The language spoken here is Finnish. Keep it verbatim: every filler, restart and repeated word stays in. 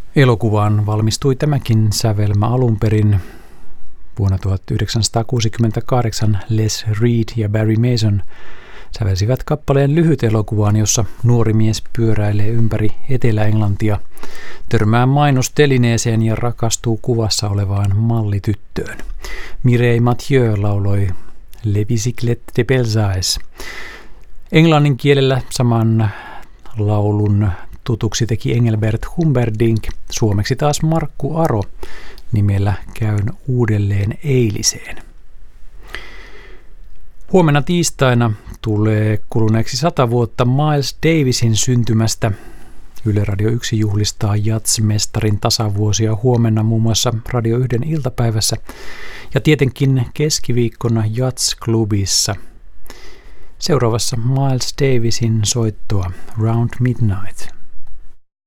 Elokuvaan valmistui tämäkin sävelmä alun perin. Vuonna tuhatyhdeksänsataakuusikymmentäkahdeksan Les Reed ja Barry Mason sävelsivät kappaleen lyhytelokuvaan, jossa nuori mies pyöräilee ympäri Etelä-Englantia, törmää mainostelineeseen ja rakastuu kuvassa olevaan mallityttöön. Mireille Mathieu lauloi Le Bicyclette de Belsaes. Englannin kielellä saman laulun tutuksi teki Engelbert Humperdinck, suomeksi taas Markku Aro nimellä Käyn uudelleen eiliseen. Huomenna tiistaina tulee kuluneeksi sata vuotta Miles Davisin syntymästä. Yle Radio yksi juhlistaa jatsmestarin tasavuosia huomenna muun muassa Radio yhden iltapäivässä ja tietenkin keskiviikkona Jats-klubissa. Seuraavassa Miles Davisin soittoa Round Midnight.